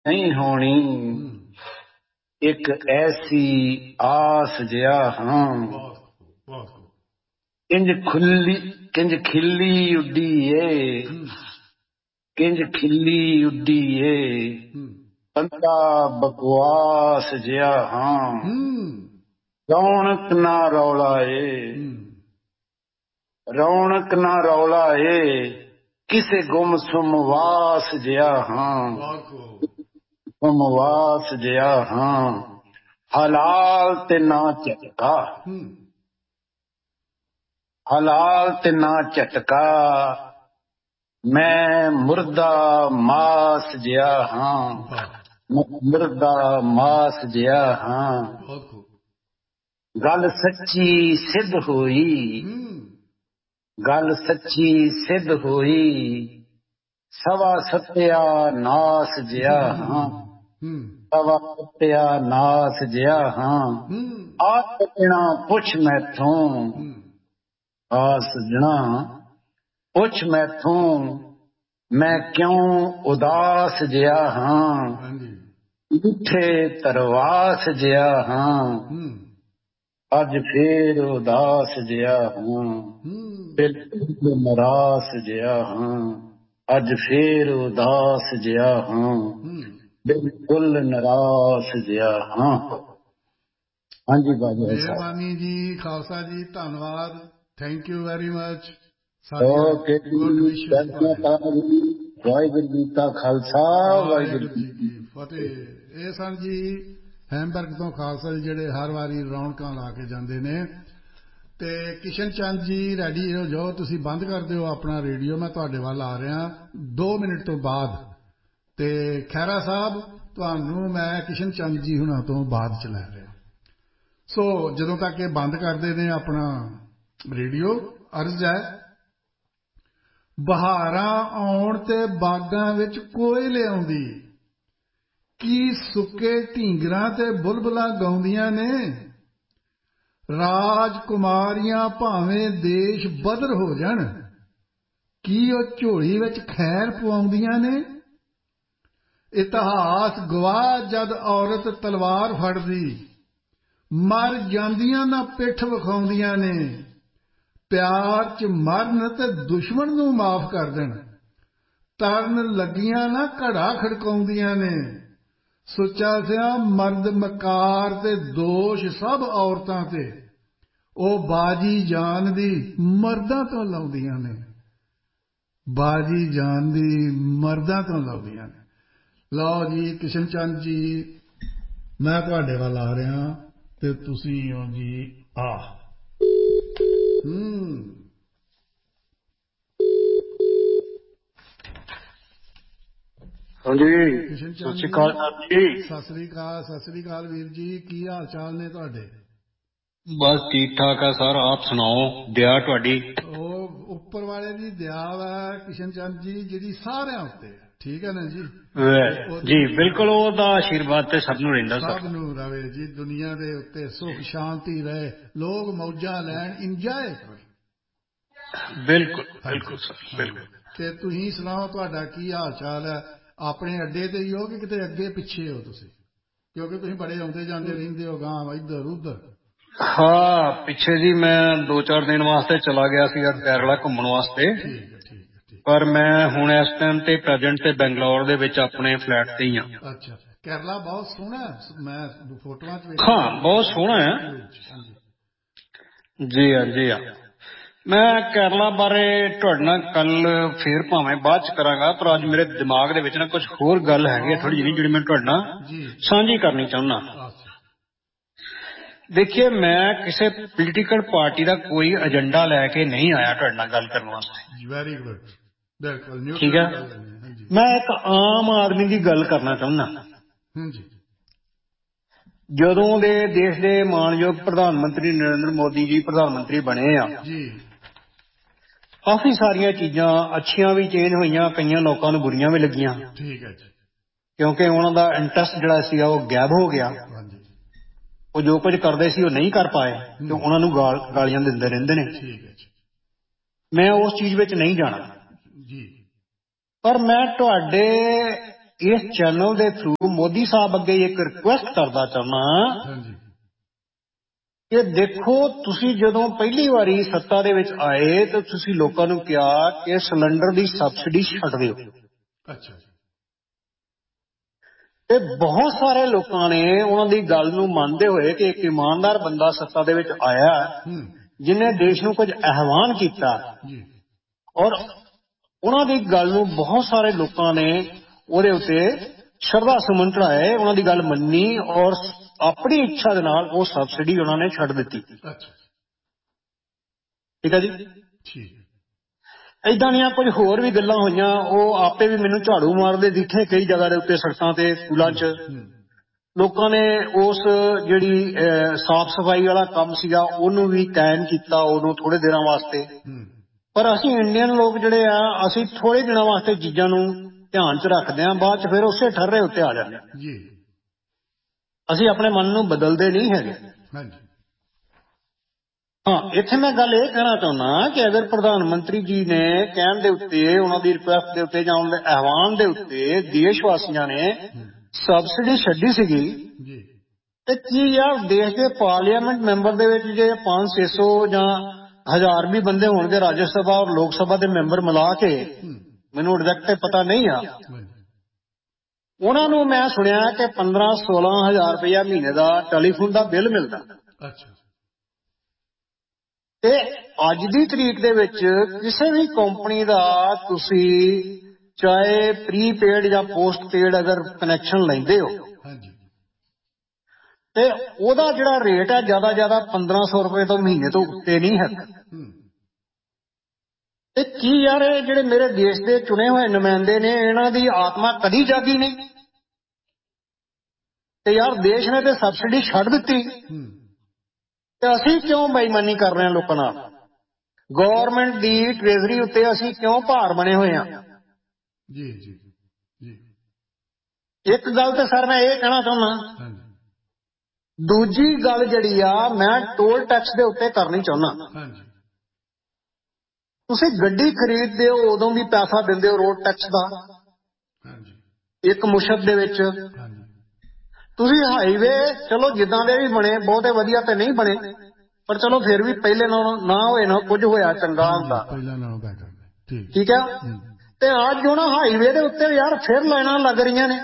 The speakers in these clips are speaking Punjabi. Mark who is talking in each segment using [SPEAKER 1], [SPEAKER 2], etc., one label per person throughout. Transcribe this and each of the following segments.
[SPEAKER 1] नहीं होनी एक ऐसी आस जिया हाँ किंज खिल्ली उड्डी किंज खिल्ली उड्डी बंदा बकवास जिया हाँ रौनक ना रौला रौनक ना रौला किसे गुमसुम वास जिया हाँ वास जिया हाँ हलाल ते ना झटका हलाल ते ना झटका मैं मुर्दा मास जिया हाँ मुर्दा मास जिया हाँ गल सच्ची सिद्ध होई गल सच्ची सिद्ध होई सवा सत्या नास जिया हाँ सवा सत्या नास जिया हाँ आ सजना पुछ मैथों आ सजना पुछ मैथों मैं क्यों उदास जिया हाँ उठे तरवास जिया हाँ अज फिर उदास जिया हाँ बिल्कुल नारास जिया हाँ अज फिर उदास जिया हाँ बिल्कुल नारास जिया हाँ हाँ जी बाजी
[SPEAKER 2] मेहरबानी जी खालसा जी धन्यवाद thank you very much
[SPEAKER 1] okay Waheguru ji का खालसा वाहिगुरू जी
[SPEAKER 2] की फतेह। ਇਹ ਸਨ ਜੀ ਹੈਮਬਰਗ ਤੋਂ ਖਾਲਸਾ ਜੀ ਜਿਹੜੇ ਹਰ ਵਾਰੀ ਰੌਣਕਾਂ ਲਾ ਕੇ ਜਾਂਦੇ ਨੇ। ਤੇ ਕਿਸ਼ਨ ਚੰਦ ਜੀ ਰੈਡੀ ਹੋ ਜਾਓ, ਤੁਸੀਂ ਬੰਦ ਕਰ ਦਿਓ ਆਪਣਾ ਰੇਡੀਓ, ਮੈਂ ਤੁਹਾਡੇ ਵੱਲ ਆ ਰਿਹਾ 2 ਮਿੰਟ ਤੋਂ ਬਾਅਦ। ਤੇ ਖਹਿਰਾ ਸਾਹਿਬ ਤੁਹਾਨੂੰ ਮੈਂ ਕਿਸ਼ਨ ਚੰਦ ਜੀ ਹੁਣਾਂ ਤੋਂ ਬਾਅਦ ਚ ਲੈ ਰਿਹਾ। ਸੋ ਜਦੋਂ ਤੱਕ ਇਹ ਬੰਦ ਕਰਦੇ ਨੇ ਆਪਣਾ ਰੇਡੀਓ, ਅਰਜ਼ ਹੈ ਬਹਾਰਾਂ ਆਉਣ ਤੇ ਬਾਗਾਂ ਵਿੱਚ ਕੋਇਲ ਆਉਂਦੀ, ਕੀ ਸੁੱਕੇ ਢੀਂਗਰਾਂ ਤੇ ਬੁਲਬੁਲਾਂ ਗਾਉਂਦੀਆਂ ਨੇ। ਰਾਜਕੁਮਾਰੀਆਂ ਭਾਵੇਂ ਦੇਸ਼ ਬਦਰ ਹੋ ਜਾਣ, ਕੀ ਉਹ ਝੋਲੀ ਵਿੱਚ ਖੈਰ ਪਵਾਉਂਦੀਆਂ ਨੇ। ਇਤਿਹਾਸ ਗਵਾਹ ਜਦ ਔਰਤ ਤਲਵਾਰ ਫੜਦੀ, ਮਰ ਜਾਂਦੀਆਂ ਨਾ ਪਿੱਠ ਵਿਖਾਉਂਦੀਆਂ ਨੇ। ਪਿਆਰ ਚ ਮਰਨ ਤੇ ਦੁਸ਼ਮਣ ਨੂੰ ਮਾਫ ਕਰ ਦੇਣ, ਤਰਨ ਲੱਗੀਆਂ ਨਾ ਘੜਾ ਖੜਕਾਉਂਦੀਆਂ ਨੇ। ਸੁੱਚਾ ਸਿਆ ਮਰਦ ਮਕਾਰ ਤੇ ਦੋਸ਼ ਸਭ ਔਰਤਾਂ ਤੇ, ਉਹ ਬਾਜੀ ਜਾਨ ਦੀ ਮਰਦਾਂ ਤੋਂ ਲਾਉਂਦੀਆਂ ਨੇ। ਬਾਜੀ ਜਾਨ ਦੀ ਮਰਦਾਂ ਤੋਂ ਲਾਉਂਦੀਆਂ ਨੇ। ਲਓ ਜੀ ਕਿਸ਼ਨ ਚੰਦ ਜੀ, ਮੈਂ ਤੁਹਾਡੇ ਵੱਲ ਆ ਰਿਹਾ ਤੇ ਤੁਸੀਂ ਹੋ ਜੀ ਆ
[SPEAKER 1] ਹਾਂਜੀ
[SPEAKER 2] ਕਿਸ਼ਨ
[SPEAKER 1] ਸਤਿ
[SPEAKER 2] ਚੰਦ
[SPEAKER 1] ਸ਼੍ਰੀ ਅਕਾਲ ਜੀ।
[SPEAKER 2] ਸਤਿ ਸ੍ਰੀ ਅਕਾਲ, ਸਤਿ ਸ੍ਰੀ ਅਕਾਲ ਵੀਰ ਜੀ, ਕੀ ਹਾਲ ਚਾਲ ਨੇ ਤੁਹਾਡੇ।
[SPEAKER 1] ਬਸ ਠੀਕ ਠਾਕ ਆ ਸਰ, ਆਪ ਸੁਣਾਓ, ਦਇਆ ਤੁਹਾਡੀ।
[SPEAKER 2] ਉਹ ਉੱਪਰ ਵਾਲੇ ਦੀ ਦਇਆ ਵਾ ਕਿਸ਼ਨ ਚੰਦ ਜੀ, ਜਿਹੜੀ ਸਾਰਿਆਂ ਉੱਤੇ, ਠੀਕ ਹੈ ਨਾ ਜੀ।
[SPEAKER 1] ਜੀ ਬਿਲਕੁਲ, ਉਹਦਾ ਆਸ਼ੀਰਵਾਦ ਤੇ ਸਭ ਨੂੰ ਰਹਿੰਦਾ
[SPEAKER 2] ਸਭ ਨੂੰ ਰਵੇ ਜੀ। ਦੁਨੀਆ ਦੇ ਉੱਤੇ ਸੁਖ ਸ਼ਾਂਤੀ ਰਹੇ, ਲੋਕ ਮੌਜਾਂ ਲੈਣ, ਇੰਜੋਏ ਕਰੇ।
[SPEAKER 1] ਬਿਲਕੁਲ ਬਿਲਕੁਲ ਸਰ ਬਿਲਕੁਲ।
[SPEAKER 2] ਤੇ ਤੁਸੀਂ ਸੁਣਾਓ, ਤੁਹਾਡਾ ਕੀ ਹਾਲ ਚਾਲ ਹੈ। ਆਪਣੇ ਅੱਡੇ ਤੇ ਹੀ ਹੋ ਕਿ ਕਿਤੇ ਅੱਗੇ ਪਿੱਛੇ ਹੋ ਤੁਸੀਂ, ਕਿਉਂਕਿ ਤੁਸੀਂ ਬੜੇ ਆਉਂਦੇ ਜਾਂਦੇ ਰਹਿੰਦੇ ਹੋ ਗਾਂ ਇੱਧਰ ਉੱਧਰ।
[SPEAKER 1] ਹਾਂ ਪਿੱਛੇ ਜੀ ਮੈਂ 2-4 ਦਿਨ ਵਾਸਤੇ ਚਲਾ ਗਿਆ ਸੀ ਕੇਰਲਾ ਘੁੰਮਣ ਵਾਸਤੇ। ਪਰ ਮੈਂ ਹੁਣ ਇਸ ਟਾਈਮ ਤੇ ਪ੍ਰੈਜ਼ੈਂਟ ਤੇ ਬੰਗਲੌਰ ਦੇ ਵਿੱਚ ਆਪਣੇ ਫਲੈਟ ਤੇ ਹੀ ਹਾਂ।
[SPEAKER 2] ਅੱਛਾ, ਕੇਰਲਾ ਬਹੁਤ ਸੋਹਣਾ, ਮੈਂ ਫੋਟੋਆਂ ਚ ਵੇਖਿਆ।
[SPEAKER 1] ਹਾਂ ਬਹੁਤ ਸੋਹਣਾ ਹੈ ਜੀ। ਹਾਂ ਜੀ ਹਾਂ। ਮੈਂ ਕੇਰਲਾ ਬਾਰੇ ਤੁਹਾਡੇ ਨਾਲ ਕੱਲ ਫੇਰ ਭਾਵੇਂ ਬਾਅਦ ਚ ਕਰਾਂਗਾ, ਪਰ ਅੱਜ ਮੇਰੇ ਦਿਮਾਗ ਦੇ ਵਿੱਚ ਨਾ ਕੁਝ ਹੋਰ ਗੱਲ ਹੈਗੀ ਥੋੜੀ ਜਿਹੀ, ਜਿਹੜੀ ਮੈਂ ਤੁਹਾਡੇ ਨਾਲ ਸਾਂਝੀ ਕਰਨੀ ਚਾਹੁੰਦਾ। ਦੇਖੀਏ, ਮੈਂ ਕਿਸੇ ਪੋਲੀਟੀਕਲ ਪਾਰਟੀ ਦਾ ਕੋਈ ਏਜੰਡਾ ਲੈ ਕੇ ਨਹੀਂ ਆਇਆ ਤੁਹਾਡੇ ਨਾਲ ਗੱਲ ਕਰਨ ਵਾਸਤੇ।
[SPEAKER 2] ਵੈਰੀ ਗੁੱਡ, ਬਿਲਕੁਲ
[SPEAKER 1] ਠੀਕ ਹੈ। ਮੈਂ ਇੱਕ ਆਮ ਆਦਮੀ ਦੀ ਗੱਲ ਕਰਨਾ ਚਾਹੁੰਦਾ। ਜਦੋਂ ਦੇ ਦੇਸ਼ ਦੇ ਮਾਣਯੋਗ ਪ੍ਰਧਾਨ ਮੰਤਰੀ ਨਰਿੰਦਰ ਮੋਦੀ ਜੀ ਪ੍ਰਧਾਨ ਮੰਤਰੀ ਬਣੇ ਆ, ਕਾਫੀ ਸਾਰੀਆਂ ਚੀਜ਼ਾਂ ਅੱਛੀਆਂ ਵੀ ਚੇਂਜ ਹੋਈਆਂ, ਕਈਆਂ ਲੋਕਾਂ ਨੂੰ ਬੁਰੀਆਂ ਵੀ ਲੱਗੀਆਂ।
[SPEAKER 2] ਠੀਕ ਹੈ ਜੀ।
[SPEAKER 1] ਕਿਉਂਕਿ ਉਹਨਾਂ ਦਾ ਇੰਟਰਸਟ ਜਿਹੜਾ ਸੀਗਾ ਉਹ ਗਾਇਬ ਹੋ ਗਿਆ। ਉਹ ਜੋ ਕੁਝ ਕਰਦੇ ਸੀ ਉਹ ਨਹੀਂ ਕਰ ਪਾਏ ਤੇ ਉਹਨਾਂ ਨੂੰ ਗਾਲੀਆਂ ਦਿੰਦੇ ਰਹਿੰਦੇ ਨੇ। ਮੈਂ ਉਸ ਚੀਜ਼ ਵਿੱਚ ਨਹੀਂ ਜਾਣਾ, ਪਰ ਮੈਂ ਤੁਹਾਡੇ ਇਸ ਚੈਨਲ ਦੇ ਥਰੂ ਮੋਦੀ ਸਾਹਿਬ ਅੱਗੇ ਇੱਕ ਰਿਕੁਐਸਟ ਕਰਦਾ ਚਾਹੁੰਦਾ
[SPEAKER 2] ਹਾਂਜੀ
[SPEAKER 1] ਕਿ ਦੇਖੋ, ਤੁਸੀਂ ਜਦੋਂ ਪਹਿਲੀ ਵਾਰੀ ਸੱਤਾ ਦੇ ਵਿੱਚ ਆਏ ਤਾਂ ਤੁਸੀਂ ਲੋਕਾਂ ਨੂੰ ਕਿਹਾ ਕਿ ਸਿਲੰਡਰ ਦੀ ਸਬਸਿਡੀ ਛੱਡ ਦਿਓ।
[SPEAKER 2] ਅੱਛਾ ਜੀ।
[SPEAKER 1] ਤੇ ਬਹੁਤ ਸਾਰੇ ਲੋਕਾਂ ਨੇ ਉਹਨਾਂ ਦੀ ਗੱਲ ਨੂੰ ਮੰਨਦੇ ਹੋਏ ਕਿ ਇੱਕ ਇਮਾਨਦਾਰ ਬੰਦਾ ਸੱਤਾ ਦੇ ਵਿੱਚ ਆਇਆ ਜਿਹਨੇ ਦੇਸ਼ ਨੂੰ ਕੁਝ ਆਹਵਾਨ ਕੀਤਾ
[SPEAKER 2] ਜੀ
[SPEAKER 1] ਔਰ ਉਹਨਾਂ ਦੀ ਗੱਲ ਨੂੰ ਬਹੁਤ ਸਾਰੇ ਲੋਕਾਂ ਨੇ ਉਹਦੇ ਉੱਤੇ ਸ਼ਰਧਾ ਸੁਮਨ ਚੜਾਏ, ਉਹਨਾਂ ਦੀ ਗੱਲ ਮੰਨੀ ਔਰ ਆਪਣੀ ਇੱਛਾ ਦੇ ਨਾਲ ਉਹ ਸਬਸਿਡੀ ਉਹਨਾਂ ਨੇ ਛੱਡ ਦਿੱਤੀ।
[SPEAKER 2] ਅੱਛਾ
[SPEAKER 1] ਠੀਕ ਹੈ ਜੀ।
[SPEAKER 2] ਠੀਕ।
[SPEAKER 1] ਏਦਾਂ ਦੀਆਂ ਕੁਝ ਹੋਰ ਵੀ ਗੱਲਾਂ ਹੋਈਆਂ, ਉਹ ਆਪੇ ਵੀ ਮੈਨੂੰ ਝਾੜੂ ਮਾਰਦੇ ਦਿਖੇ ਕਈ ਜਗ੍ਹਾ ਦੇ ਉੱਤੇ, ਸੜਕਾਂ ਤੇ, ਸਕੂਲਾਂ 'ਚ। ਲੋਕਾਂ ਨੇ ਉਸ ਜਿਹੜੀ ਸਾਫ਼ ਸਫਾਈ ਵਾਲਾ ਕੰਮ ਸੀਗਾ ਉਹਨੂੰ ਵੀ ਕਾਇਮ ਕੀਤਾ ਉਹਨੂੰ ਥੋੜੇ ਦਿਨਾਂ ਵਾਸਤੇ। ਪਰ ਅਸੀਂ ਇੰਡੀਅਨ ਲੋਕ ਜਿਹੜੇ ਆ, ਅਸੀਂ ਥੋੜੇ ਦਿਨਾਂ ਵਾਸਤੇ ਚੀਜ਼ਾਂ ਨੂੰ ਧਿਆਨ 'ਚ ਰੱਖਦੇ ਹਾਂ, ਬਾਅਦ 'ਚ ਫਿਰ ਉਸੇ ਠਰਰੇ ਉੱਤੇ ਆ ਜਾਂਦੇ ਹਾਂ। ਅਸੀਂ ਆਪਣੇ ਮਨ ਨੂੰ ਬਦਲਦੇ ਨਹੀਂ ਹੈਗੇ। ਹਾਂ, ਇੱਥੇ ਮੈਂ ਗੱਲ ਇਹ ਕਹਿਣਾ ਚਾਹੁੰਦਾ ਕਿ ਅਗਰ ਪ੍ਰਧਾਨ ਮੰਤਰੀ ਜੀ ਨੇ ਕਹਿਣ ਦੇ ਉੱਤੇ, ਉਹਨਾਂ ਦੀ ਰਿਕੁਐਸਟ ਦੇ ਉੱਤੇ ਜਾਂ ਉਹਨਾਂ ਦੇ ਆਹਵਾਨ ਦੇ ਉੱਤੇ ਦੇਸ਼ ਵਾਸੀਆਂ ਨੇ ਸਬਸਿਡੀ ਛੱਡੀ ਸੀਗੀ, ਤੇ ਕੀ ਯਾਰ ਦੇਸ਼ ਦੇ ਪਾਰਲੀਮੈਂਟ ਮੈਂਬਰ ਦੇ ਵਿੱਚ ਜੇ 500-600 ਜਾਂ 1000 ਵੀ ਬੰਦੇ ਹੋਣਗੇ ਰਾਜ ਸਭਾ ਔਰ ਲੋਕ ਸਭਾ ਦੇ ਮੈਂਬਰ ਮਿਲਾ ਕੇ, ਮੈਨੂੰ ਐਗਜ਼ੈਕਟ ਪਤਾ ਨਹੀਂ ਆ, ਉਹਨਾਂ ਨੂੰ ਮੈਂ ਸੁਣਿਆ ਕਿ 15-16 ਹਜ਼ਾਰ ਰੁਪਇਆ ਮਹੀਨੇ ਦਾ ਟੈਲੀਫੋਨ ਦਾ ਬਿੱਲ ਮਿਲਦਾ। ਤੇ ਅੱਜ ਦੀ ਤਰੀਕ ਦੇ ਵਿੱਚ ਕਿਸੇ ਵੀ ਕੰਪਨੀ ਦਾ ਤੁਸੀਂ ਚਾਹੇ ਪ੍ਰੀਪੇਡ ਜਾਂ ਪੋਸਟਪੇਡ ਅਗਰ ਕਨੈਕਸ਼ਨ ਲੈਂਦੇ ਹੋ ਤੇ ਉਹਦਾ ਜਿਹੜਾ ਰੇਟ ਹੈ ਜ਼ਿਆਦਾ 1500 ਰੁਪਏ ਤੋਂ ਮਹੀਨੇ ਤੋਂ ਉੱਤੇ ਨਹੀਂ ਹੈ। ਤੇ ਕੀ ਯਾਰ ਇਹ ਜਿਹੜੇ ਮੇਰੇ ਦੇਸ਼ ਦੇ ਚੁਣੇ ਹੋਏ ਨੁਮਾਇੰਦੇ ਨੇ, ਇਹਨਾਂ ਦੀ ਆਤਮਾ ਕਦੀ ਜਾਗੀ ਨਹੀਂ? ਤੇ ਯਾਰ ਦੇਸ਼ ਨੇ ਤੇ ਸਬਸਿਡੀ ਛੱਡ ਦਿੱਤੀ ਤੇ ਅਸੀਂ ਕਿਉਂ ਬੇਈਮਾਨੀ ਕਰ ਰਹੇ ਹਾਂ ਲੋਕਾਂ ਨਾਲ? ਗੌਰਮੈਂਟ ਦੀ ਟ੍ਰੇਜ਼ਰੀ ਉੱਤੇ ਅਸੀਂ ਕਿਉਂ ਭਾਰ ਬਣੇ ਹੋਏ ਹਾਂ? ਇੱਕ ਗੱਲ ਤੇ ਸਰ ਮੈਂ ਇਹ ਕਹਿਣਾ ਚਾਹੁੰਦਾ, ਦੂਜੀ ਗੱਲ ਜਿਹੜੀ ਆ ਮੈਂ ਟੋਲ ਟੈਕਸ ਦੇ ਉੱਤੇ ਕਰਨੀ ਚਾਹੁੰਦਾ। ਤੁਸੀਂ ਗੱਡੀ ਖਰੀਦਦੇ ਹੋ ਉਦੋਂ ਵੀ ਪੈਸਾ ਦਿੰਦੇ ਹੋ ਰੋਡ ਟੈਕਸ ਦਾ, ਇੱਕ ਮੁਸ਼ਤ ਦੇ ਵਿੱਚ। ਤੁਸੀਂ ਹਾਈਵੇ ਚਲੋ ਜਿੱਦਾਂ ਦੇ ਵੀ ਬਣੇ, ਬਹੁਤੇ ਵਧੀਆ ਤੇ ਨਹੀਂ ਬਣੇ, ਪਰ ਚਲੋ ਫਿਰ ਵੀ ਪਹਿਲੇ ਨਾਲੋਂ ਨਾ ਹੋਏ ਨਾ ਕੁਝ ਹੋਇਆ ਚੰਗਾ ਹੁੰਦਾ, ਠੀਕ ਹੈ। ਤੇ ਅੱਜ ਹੁਣ ਹਾਈਵੇ ਦੇ ਉੱਤੇ ਯਾਰ ਫਿਰ ਲਾਈਨਾਂ ਲੱਗ ਰਹੀਆਂ ਨੇ